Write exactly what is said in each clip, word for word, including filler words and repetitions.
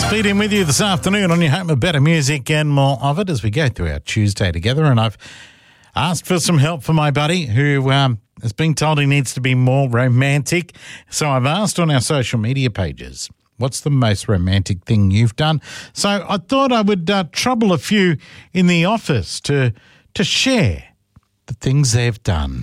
Speed in with you this afternoon on your home of better music and more of it as we go through our Tuesday together. And I've asked for some help for my buddy who um, has been told he needs to be more romantic. So I've asked on our social media pages, what's the most romantic thing you've done? So I thought I would uh, trouble a few in the office to to share the things they've done.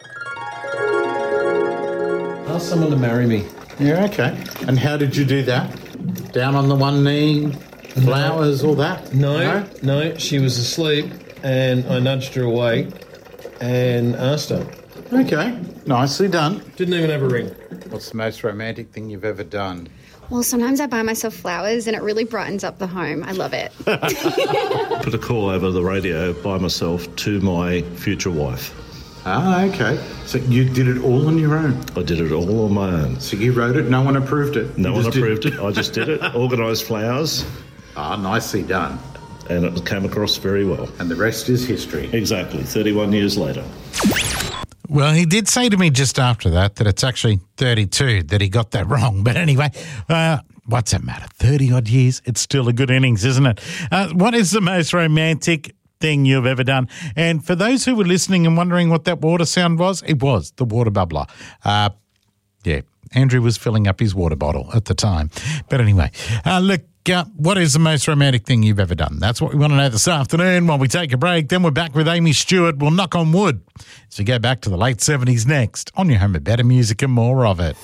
Ask someone to marry me. Yeah, okay. And how did you do that? Down on the one knee, flowers, all that? No, no, no, she was asleep and I nudged her awake and asked her. Okay, nicely done. Didn't even have a ring. What's the most romantic thing you've ever done? Well, sometimes I buy myself flowers and it really brightens up the home. I love it. Put a call over the radio by myself to my future wife. Ah, okay. So you did it all on your own? I did it all on my own. So you wrote it, no one approved it? No You one just did- approved it. I just did it. Organised flowers. Ah, nicely done. And it came across very well. And the rest is history. Exactly, thirty-one years later. Well, he did say to me just after that that it's actually thirty-two, that he got that wrong. But anyway, uh, what's that matter? thirty-odd years, it's still a good innings, isn't it? Uh, what is the most romantic thing you've ever done? And for those who were listening and wondering what that water sound was, it was the water bubbler. Uh, yeah, Andrew was filling up his water bottle at the time. But anyway, uh, look, uh, what is the most romantic thing you've ever done? That's what we want to know this afternoon while we take a break. Then we're back with Amy Stewart. We'll knock on wood as we go back to the late seventies next on your home of better music and more of it.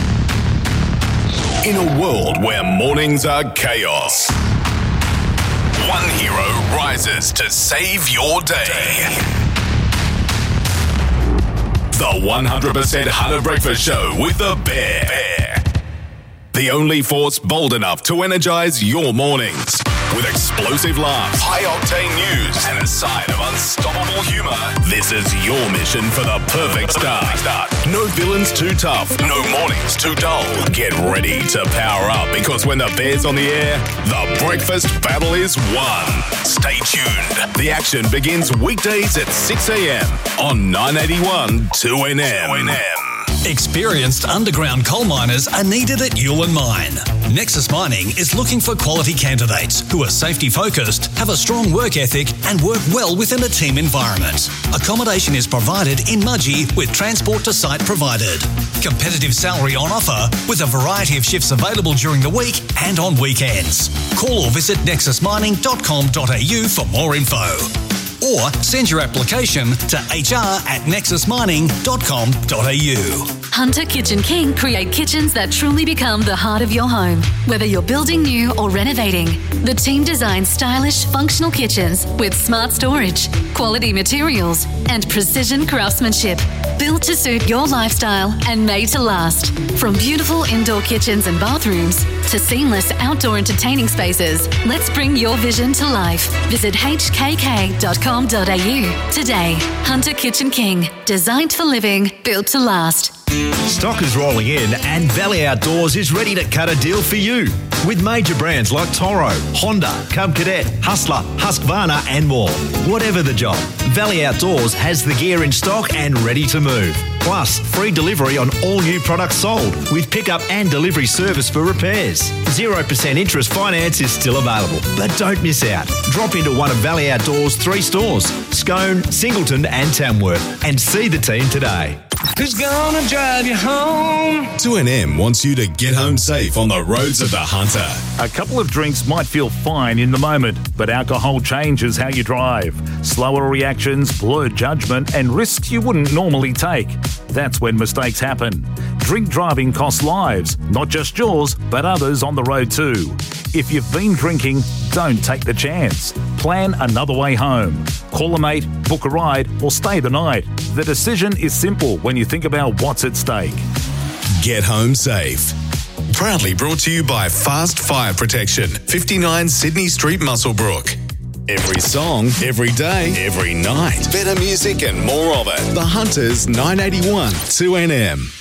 In a world where mornings are chaos, one hero rises to save your day. The one hundred percent Hunter Breakfast Show with the Bear. Bear. The only force bold enough to energize your mornings. With explosive laughs, high-octane news, and a side of unstoppable humor, this is your mission for the perfect start. No villains too tough, no mornings too dull. Get ready to power up because when the Bear's on the air, the breakfast battle is won. Stay tuned. The action begins weekdays at six a.m. on nine eighty-one two N M. Experienced underground coal miners are needed at Yulin Mine. Nexus Mining is looking for quality candidates who are safety focused, have a strong work ethic and work well within a team environment. Accommodation is provided in Mudgee with transport to site provided. Competitive salary on offer with a variety of shifts available during the week and on weekends. Call or visit nexus mining dot com dot a u for more info. Or send your application to h r at nexus mining dot com dot a u. Hunter Kitchen King create kitchens that truly become the heart of your home. Whether you're building new or renovating, the team designs stylish, functional kitchens with smart storage, quality materials, and precision craftsmanship. Built to suit your lifestyle and made to last. From beautiful indoor kitchens and bathrooms to seamless outdoor entertaining spaces, let's bring your vision to life. Visit h k k dot com dot a u today. Hunter Kitchen King, designed for living, built to last. Stock is rolling in and Valley Outdoors is ready to cut a deal for you. With major brands like Toro, Honda, Cub Cadet, Hustler, Husqvarna and more. Whatever the job, Valley Outdoors has the gear in stock and ready to move. Plus, free delivery on all new products sold with pickup and delivery service for repairs. zero percent interest finance is still available. But don't miss out. Drop into one of Valley Outdoors' three stores, Scone, Singleton and Tamworth, and see the team today. Who's gonna drive you home? two N M wants you to get home safe on the roads of the Hunter. A couple of drinks might feel fine in the moment, but alcohol changes how you drive. Slower reactions, blurred judgment, and risks you wouldn't normally take. That's when mistakes happen. Drink driving costs lives, not just yours, but others on the road too. If you've been drinking, don't take the chance. Plan another way home. Call a mate, book a ride, or stay the night. The decision is simple when you think about what's at stake. Get home safe. Proudly brought to you by Fast Fire Protection, fifty-nine Sydney Street, Muswellbrook. Every song, every day, every night. Better music and more of it. The Hunters, nine eighty-one two N M.